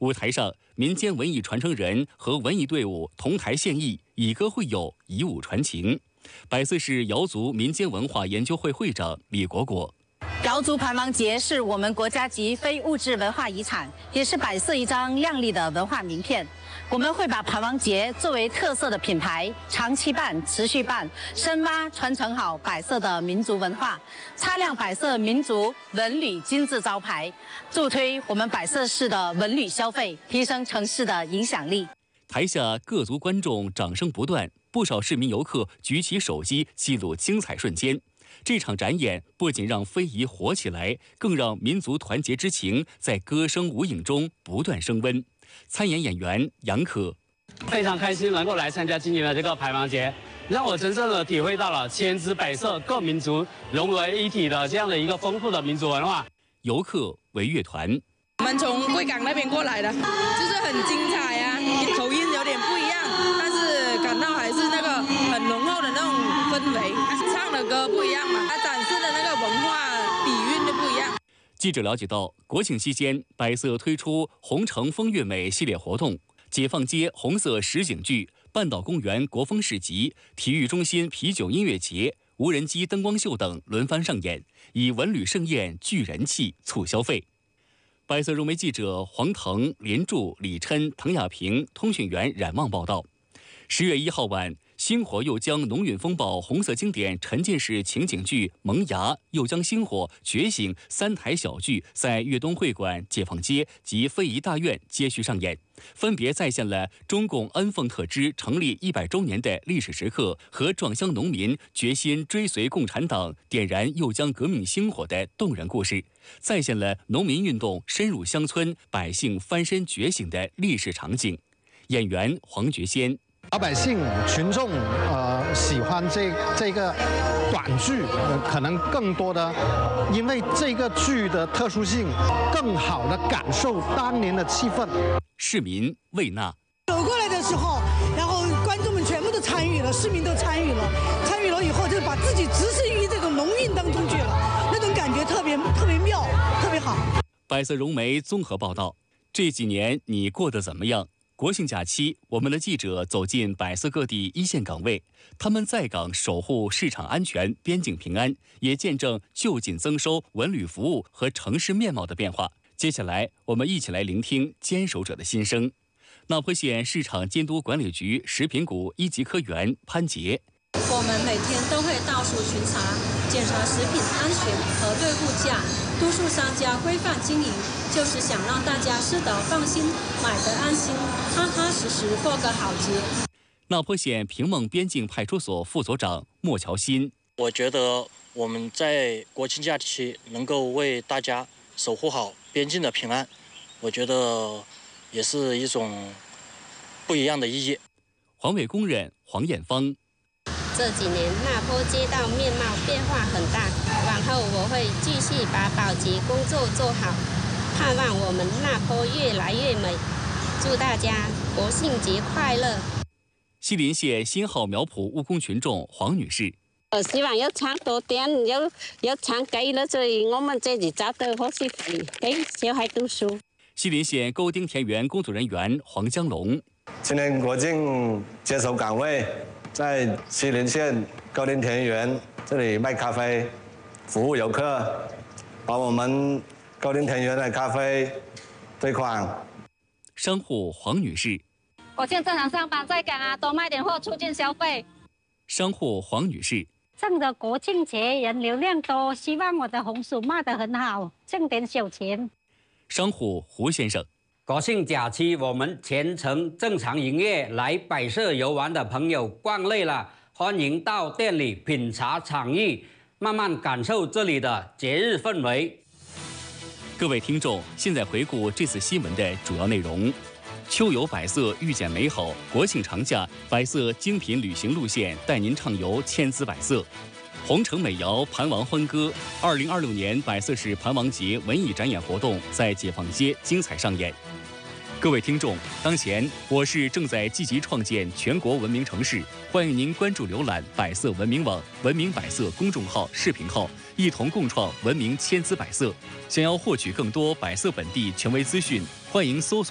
舞台上，民间文艺传承人和文艺队伍同台献艺，以歌会友，以舞传情。百色市瑶族民间文化研究会会长李果果。 瑶族盘王节是我们国家级非物质文化遗产，也是百色一张亮丽的文化名片。我们会把盘王节作为特色的品牌，长期办、持续办，深挖传承好百色的民族文化，擦亮百色民族文旅金字招牌，助推我们百色市的文旅消费，提升城市的影响力。 台下各族观众掌声不断，不少市民游客举起手机记录精彩瞬间。这场展演不仅让非遗活起来，更让民族团结之情在歌声舞影中不断升温。参演演员杨可非常开心能够来参加今年的这个盘王节，让我真正的体会到了千姿百色、各民族融为一体的这样的一个丰富的民族文化。 游客为乐团， 我们从贵港那边过来的，就是很精彩啊，口音有点不一样，但是感到还是那个很浓厚的那种氛围，唱的歌不一样嘛，它展示的那个文化底蕴就不一样。 记者了解到，国庆期间，百色推出红城风月美系列活动，解放街红色实景剧、半岛公园国风市集、体育中心啤酒音乐节、无人机灯光秀等轮番上演，以文旅盛宴聚人气、促消费。百色融媒记者黄腾、林柱、李琛、滕亚平，通讯员冉望报道。10月1号晚，星火又将农运风暴红色经典沉浸式情景剧《萌芽》又将星火觉醒3台小剧在粤东会馆、解放街及非遗大院接续上演，分别再现了中共恩奉特支成立100周年的历史时刻和壮乡农民决心追随共产党、点燃又将革命星火的动人故事，再现了农民运动深入乡村、百姓翻身觉醒的历史场景。演员黄觉先。 老百姓群众喜欢这个短剧，可能更多的因为这个剧的特殊性，更好的感受当年的气氛。 市民魏娜走过来的时候，然后观众们全部都参与了，市民都参与了以后，就是把自己置身于这个农运当中去了，那种感觉特别妙，特别好。 百色融媒综合报道，这几年你过得怎么样？国庆假期，我们的记者走进百色各地一线岗位，他们在岗守护市场安全、边境平安，也见证就近增收文旅服务和城市面貌的变化。接下来，我们一起来聆听坚守者的心声。那坡县市场监督管理局食品股1级科员潘杰。 我们每天都会到处巡查，检查食品安全、核对物价，督促商家规范经营，就是想让大家吃得放心，买得安心，踏踏实实过个好节。 那坡县平孟边境派出所副所长莫乔新， 我觉得我们在国庆假期能够为大家守护好边境的平安，我觉得也是一种不一样的意义。 环卫工人黄艳芳。 这几年那坡街道面貌变化很大，往后我会继续把保洁工作做好，盼望我们那坡越来越美。祝大家国庆节快乐！ 西林县新号苗圃务工群众黄女士， 我希望有常多点，有常给了，所以我们这里找到伙食费给小孩读书。 西林县沟丁田园工作人员黄江龙， 今年国庆接手岗位。在西林县沟丁田园这里卖咖啡，服务游客，把我们沟丁田园的咖啡推广。 商户黄女士， 国庆正常上班在岗啊，多卖点货，促进消费。 商户黄女士， 趁着国庆节人流量多，希望我的红薯卖得很好，挣点小钱。 商户胡先生。 国庆假期，我们全程正常营业。来百色游玩的朋友逛累了，欢迎到店里品茶尝艺，慢慢感受这里的节日氛围。 各位听众，现在回顾这次新闻的主要内容：秋游百色，遇见美好；国庆长假，百色精品旅行路线带您畅游千姿百色。红城美肴盘王欢歌，2026年百色市盘王节文艺展演活动在解放街精彩上演。各位听众，当前我市正在积极创建全国文明城市，欢迎您关注浏览百色文明网、文明百色公众号、视频号，一同共创文明千姿百色。想要获取更多百色本地权威资讯，欢迎搜索